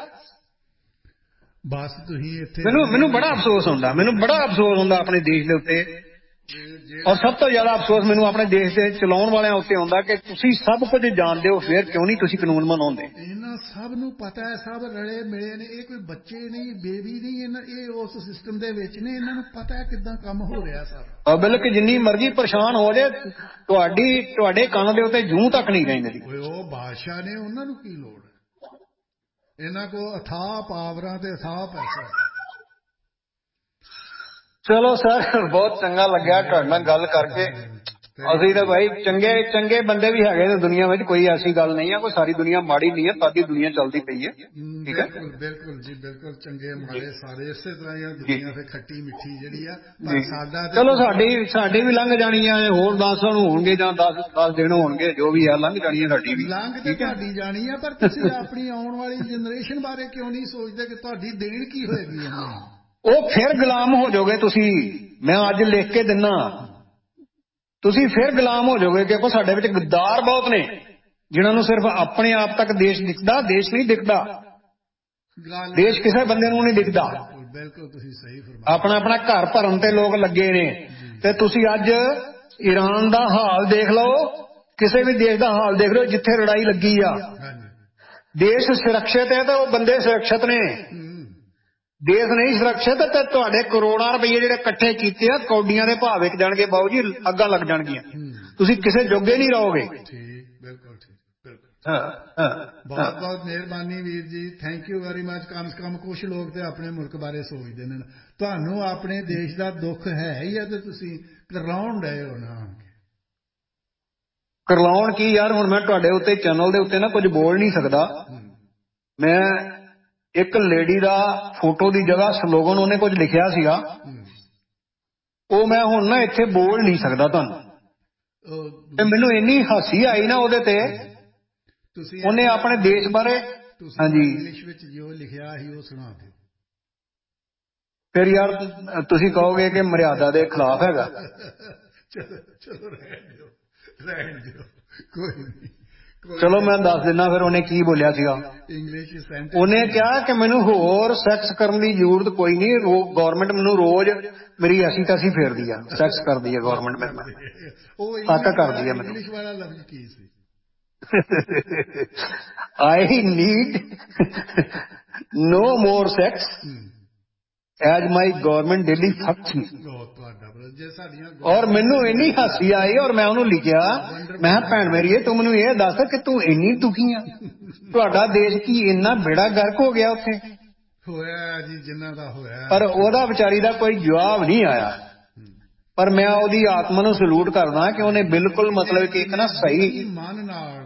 [SPEAKER 2] ਬਸ ਤੁਸੀਂ ਇੱਥੇ
[SPEAKER 1] ਮੈਨੂੰ ਬੜਾ ਅਫਸੋਸ ਹੁੰਦਾ, ਆਪਣੇ ਦੇਸ਼ ਦੇ ਉੱਤੇ। ਔਰ ਸਭ ਤੋਂ ਜ਼ਿਆਦਾ ਅਫਸੋਸ ਮੈਨੂੰ ਆਪਣੇ ਦੇਸ਼ ਦੇ ਚਲਾਉਣ ਵਾਲਿਆਂ ਉੱਤੇ ਹੁੰਦਾ ਕਿ ਤੁਸੀਂ ਸਭ ਕੁਝ ਜਾਣਦੇ ਹੋ, ਫਿਰ ਕਿਉਂ ਨਹੀਂ ਤੁਸੀਂ ਕਾਨੂੰਨ ਬਣਾਉਂਦੇ?
[SPEAKER 2] ਇਹਨਾਂ ਸਭ ਨੂੰ ਪਤਾ ਹੈ, ਸਭ ਰਲੇ ਮਿਲੇ ਨੇ। ਇਹ ਕੋਈ ਬੱਚੇ ਨਹੀਂ, ਬੇਬੀ ਨਹੀਂ, ਇਹ ਉਸ ਸਿਸਟਮ ਦੇ ਵਿੱਚ ਨੇ। ਇਹਨਾਂ ਨੂੰ ਪਤਾ ਹੈ ਕਿੱਦਾਂ ਕੰਮ ਹੋ ਰਿਹਾ ਸਾਰਾ।
[SPEAKER 1] ਬਲਕਿ ਜਿੰਨੀ ਮਰਜ਼ੀ ਪਰੇਸ਼ਾਨ ਹੋ ਜਾਏ, ਤੁਹਾਡੇ ਕੰਨ ਦੇ ਉੱਤੇ ਜੂੰ ਤੱਕ ਨਹੀਂ ਰਹਿੰਦੀ।
[SPEAKER 2] ਉਹ ਬਾਦਸ਼ਾਹ ਨੇ, ਉਹਨਾਂ ਨੂੰ ਕੀ ਲੋੜ ਹੈ? ਇਹਨਾਂ ਕੋਲ ਅਥਾਹ ਪਾਵਰਾਂ ਤੇ ਅਥਾਹ ਪੈਸਾ।
[SPEAKER 1] ਚਲੋ ਸਰ, ਬਹੁਤ ਚੰਗਾ ਲੱਗਿਆ ਤੁਹਾਡੇ ਨਾਲ ਗੱਲ ਕਰਕੇ। ਅਸੀਂ ਤਾਂ ਭਾਈ ਚੰਗੇ ਬੰਦੇ ਵੀ ਹੈਗੇ ਨੇ ਦੁਨੀਆ ਵਿੱਚ, ਕੋਈ ਐਸੀ ਗੱਲ ਨਹੀਂ ਹੈ, ਕੋਈ ਸਾਰੀ ਦੁਨੀਆ ਮਾੜੀ ਨਹੀਂ ਹੈ, ਸਾਡੀ ਦੁਨੀਆ ਚੱਲਦੀ ਪਈ ਹੈ, ਠੀਕ ਹੈ।
[SPEAKER 2] ਬਿਲਕੁਲ ਜੀ ਬਿਲਕੁਲ। ਚੰਗੇ ਮਾੜੇ ਸਾਰੇ ਇਸੇ ਤਰ੍ਹਾਂ ਹੀ ਦੁਨੀਆ ਤੇ ਖੱਟੀ ਮਿੱਠੀ ਜਿਹੜੀ ਆ। ਪਰ ਸਾਡਾ
[SPEAKER 1] ਚਲੋ ਸਾਡੀ ਵੀ ਲੰਘ ਜਾਣੀ ਆ, ਹੋਰ 10 ਹੋਣਗੇ ਜਾਂ 10 ਦਿਨ ਹੋਣਗੇ, ਜੋ ਵੀ ਆ ਲੰਘ ਜਾਣੀ ਆ ਸਾਡੀ ਵੀ।
[SPEAKER 2] ਲੰਘ ਤੇ ਤੁਹਾਡੀ ਜਾਣੀ ਆ, ਪਰ ਤੁਸੀਂ ਆਪਣੀ ਆਉਣ ਵਾਲੀ ਜਨਰੇਸ਼ਨ ਬਾਰੇ ਕਿਉਂ ਨਹੀਂ ਸੋਚਦੇ ਕਿ ਤੁਹਾਡੀ ਦੇਣ ਕੀ ਹੋਏਗੀ ਇਹਨਾਂ ਨੂੰ?
[SPEAKER 1] ਉਹ ਫਿਰ ਗੁਲਾਮ ਹੋ ਜਾਓਗੇ ਤੁਸੀਂ। ਮੈਂ ਅੱਜ ਲਿਖ ਕੇ ਦਿੰਨਾ, ਤੁਸੀਂ ਫਿਰ ਗੁਲਾਮ ਹੋ ਜਾਓਗੇ, ਕਿਉਂਕਿ ਸਾਡੇ ਵਿੱਚ ਗੱਦਾਰ ਬਹੁਤ ਨੇ, ਜਿਨ੍ਹਾਂ ਨੂੰ ਸਿਰਫ ਆਪਣੇ ਆਪ ਤੱਕ ਦੇਸ਼ ਦਿਖਦਾ, ਦੇਸ਼ ਨਹੀਂ ਦਿਖਦਾ। ਦੇਸ਼ ਕਿਸੇ ਬੰਦੇ ਨੂੰ ਨਹੀਂ ਦਿਖਦਾ।
[SPEAKER 2] ਬਿਲਕੁਲ ਤੁਸੀਂ ਸਹੀ ਫਰਮਾਇਆ।
[SPEAKER 1] ਆਪਣਾ ਘਰ ਭਰਨ ਤੇ ਲੋਕ ਲੱਗੇ ਨੇ। ਤੇ ਤੁਸੀਂ ਅੱਜ ਈਰਾਨ ਦਾ ਹਾਲ ਦੇਖ ਲਓ, ਕਿਸੇ ਵੀ ਦੇਸ਼ ਦਾ ਹਾਲ ਦੇਖ ਲਓ, ਜਿੱਥੇ ਲੜਾਈ ਲੱਗੀ ਆ, ਦੇਸ਼ ਸੁਰੱਖਿਅਤ ਹੈ ਤਾਂ ਉਹ ਬੰਦੇ ਸੁਰੱਖਿਅਤ ਨੇ। ਦੇਸ਼ ਨਹੀਂ ਸੁਰੱਖਿਅਤ ਤੇ ਤੁਹਾਡੇ ਕਰੋੜਾਂ ਰੁਪਏ ਜਿਹੜੇ ਇਕੱਠੇ ਕੀਤੇ ਆ, ਕੌਡੀਆਂ ਦੇ ਭਾਅ ਵਿਕ ਜਾਣਗੇ ਬਾਊ ਜੀ, ਅੱਗਾਂ ਲੱਗ ਜਾਣਗੀਆਂ, ਤੁਸੀਂ ਕਿਸੇ ਜੋਗੇ ਨਹੀਂ ਰਹੋਗੇ।
[SPEAKER 2] ਬਿਲਕੁਲ ਠੀਕ, ਬਿਲਕੁਲ। ਬਹੁਤ ਬਹੁਤ ਮਿਹਰਬਾਨੀ ਵੀਰ ਜੀ, ਥੈਂਕ ਯੂ ਵੈਰੀ ਮਚ। ਕਮ ਸੇ ਕਮ ਕੁਛ ਲੋਕ ਤੇ ਆਪਣੇ ਮੁਲਕ ਬਾਰੇ ਸੋਚਦੇ ਨੇ। ਤੁਹਾਨੂੰ ਆਪਣੇ ਦੇਸ਼ ਦਾ ਦੁੱਖ ਹੈ ਹੀ ਆ, ਤੇ ਤੁਸੀਂ ਕਰਲਾਉਣ ਡਏ ਹੋ ਨਾ।
[SPEAKER 1] ਕਰਲਾਉਣ ਕੀ ਯਾਰ, ਹੁਣ ਮੈਂ ਤੁਹਾਡੇ ਉੱਤੇ ਚੈਨਲ ਦੇ ਉੱਤੇ ਨਾ ਕੁਝ ਬੋਲ ਨਹੀਂ ਸਕਦਾ। ਮੈਂ ਇੱਕ ਲੇਡੀ ਦਾ ਫੋਟੋ ਦੀ ਜਗ੍ਹਾ ਸਲੋਗਨ ਉਹਨੇ ਕੁਝ ਲਿਖਿਆ ਸੀਗਾ, ਉਹ ਮੈਂ ਹੁਣ ਨਾ ਇੱਥੇ ਬੋਲ ਨਹੀਂ ਸਕਦਾ ਤੁਹਾਨੂੰ। ਤੇ ਮੈਨੂੰ ਇੰਨੀ ਹਾਸੀ ਆਈ ਨਾ ਉਹਦੇ ਤੇ, ਉਹਨੇ ਆਪਣੇ ਦੇਸ਼ ਬਾਰੇ। ਹਾਂਜੀ,
[SPEAKER 2] ਇੰਗਲਿਸ਼ ਵਿੱਚ ਜੋ ਲਿਖਿਆ ਸੀ ਉਹ ਸੁਣਾ ਦਿਓ।
[SPEAKER 1] ਫਿਰ ਯਾਰ ਤੁਸੀਂ ਕਹੋਗੇ ਕਿ ਮਰਿਆਦਾ ਦੇ ਖਿਲਾਫ ਹੈਗਾ।
[SPEAKER 2] ਚਲੋ ਰਹਿਣ ਦਿਓ, ਕੋਈ ਨਹੀਂ।
[SPEAKER 1] ਚਲੋ ਮੈਂ ਦੱਸ ਦਿੰਦਾ ਫਿਰ ਉਹਨੇ ਕੀ ਬੋਲਿਆ ਸੀਗਾ। ਉਹਨੇ ਕਿਹਾ ਕਿ ਮੈਨੂੰ ਹੋਰ ਸੈਕਸ ਕਰਨ ਦੀ ਜ਼ਰੂਰਤ ਕੋਈ ਨਹੀਂ, ਗਵਰਨਮੈਂਟ ਮੈਨੂੰ ਰੋਜ਼ ਮੇਰੀ ਐਸੀ ਤੈਸੀ ਫੇਰਦੀ ਆ, ਸੈਕਸ ਕਰਦੀ ਹੈ ਗਵਰਨਮੈਂਟ ਮੇਰੇ ਨਾਲ, ਤੱਕ ਕਰਦੀ ਹੈ ਮੈਨੂੰ।
[SPEAKER 2] ਇੰਗਲਿਸ਼ ਵਾਲਾ ਲਫ਼ਜ਼ ਕੀ ਸੀ?
[SPEAKER 1] I need no more sex as my government daily fucks me। ਔਰ ਮੈਨੂੰ ਇੰਨੀ ਹਾਸੀ ਆਈ, ਔਰ ਮੈਂ ਉਹਨੂੰ ਲਿਖਿਆ, ਮੈਂ ਕਿਹਾ ਭੈਣ ਮੇਰੀਏ, ਤੂੰ ਮੈਨੂੰ ਇਹ ਦੱਸ ਕਿ ਤੂੰ ਇੰਨੀ ਦੁਖੀ ਆ, ਤੁਹਾਡਾ ਦੇਸ਼ ਕੀ ਇੰਨਾ ਬੇੜਾ ਗਰਕ ਹੋ ਗਿਆ ਉੱਥੇ?
[SPEAKER 2] ਹੋਇਆ ਜੀ ਜਿਨ੍ਹਾਂ ਦਾ ਹੋਇਆ,
[SPEAKER 1] ਪਰ ਉਹਦਾ ਵਿਚਾਰੀ ਦਾ ਕੋਈ ਜਵਾਬ ਨਹੀਂ ਆਇਆ। ਪਰ ਮੈਂ ਉਹਦੀ ਆਤਮਾ ਨੂੰ ਸਲੂਟ ਕਰਦਾ ਕਿ ਉਹਨੇ ਬਿਲਕੁਲ ਮਤਲਬ ਕਿ ਇੱਕ ਨਾ ਸਹੀ
[SPEAKER 2] ਮਨ ਨਾਲ